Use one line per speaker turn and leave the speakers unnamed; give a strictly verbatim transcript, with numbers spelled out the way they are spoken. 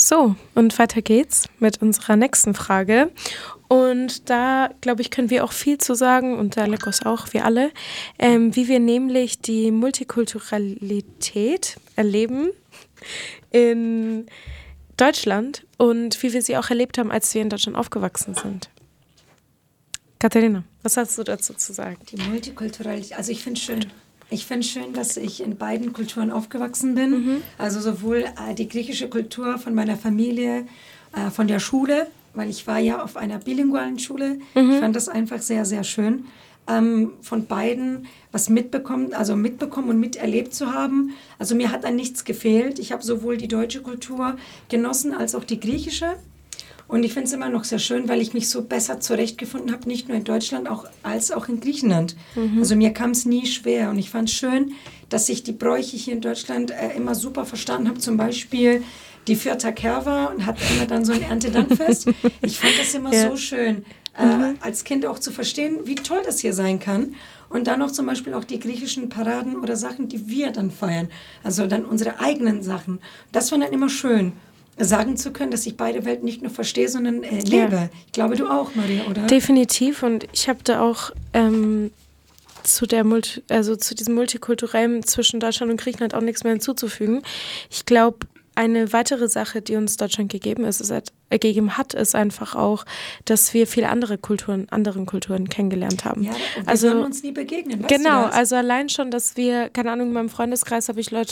So, und weiter geht's mit unserer nächsten Frage. Und da, glaube ich, können wir auch viel zu sagen, und der Lekos auch, wir alle, ähm, wie wir nämlich die Multikulturalität erleben in Deutschland und wie wir sie auch erlebt haben, als wir in Deutschland aufgewachsen sind. Katharina, was hast du dazu zu sagen?
Die Multikulturalität, also ich finde es schön. Ich finde es schön, dass ich in beiden Kulturen aufgewachsen bin. Mhm. Also sowohl äh, die griechische Kultur von meiner Familie, äh, von der Schule, weil ich war ja auf einer bilingualen Schule. Mhm. Ich fand das einfach sehr, sehr schön, ähm, von beiden was mitbekommen, also mitbekommen und miterlebt zu haben. Also mir hat an nichts gefehlt. Ich habe sowohl die deutsche Kultur genossen als auch die griechische. Und ich finde es immer noch sehr schön, weil ich mich so besser zurechtgefunden habe, nicht nur in Deutschland, auch, als auch in Griechenland. Mhm. Also mir kam es nie schwer und ich fand es schön, dass ich die Bräuche hier in Deutschland äh, immer super verstanden habe. Zum Beispiel die Vierter Kerwa und hatte immer dann so ein Erntedankfest. Ich fand das immer ja. so schön, äh, mhm. als Kind auch zu verstehen, wie toll das hier sein kann. Und dann noch zum Beispiel auch die griechischen Paraden oder Sachen, die wir dann feiern. Also dann unsere eigenen Sachen. Das war dann immer schön, sagen zu können, dass ich beide Welten nicht nur verstehe, sondern äh, lebe. Ja. Ich glaube, du auch, Maria, oder?
Definitiv. Und ich habe da auch ähm, zu der Multi- also zu diesem Multikulturellen zwischen Deutschland und Griechenland auch nichts mehr hinzuzufügen. Ich glaube, eine weitere Sache, die uns Deutschland gegeben ist, ist halt, äh, gegeben hat, ist einfach auch, dass wir viele andere Kulturen, anderen Kulturen kennengelernt haben.
Ja, wir
also
würden uns nie begegnen. Weißt
genau,
du das?
also allein schon, dass wir, keine Ahnung, in meinem Freundeskreis habe ich Leute